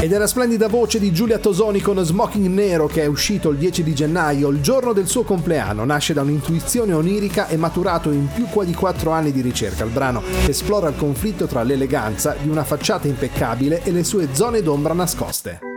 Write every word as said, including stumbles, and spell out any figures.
Ed è la splendida voce di Giulia Tosoni con Smoking Nero, che è uscito il dieci di gennaio, il giorno del suo compleanno. Nasce da un'intuizione onirica e maturato in più di quattro anni di ricerca. Il brano esplora il conflitto tra l'eleganza di una facciata impeccabile e le sue zone d'ombra nascoste.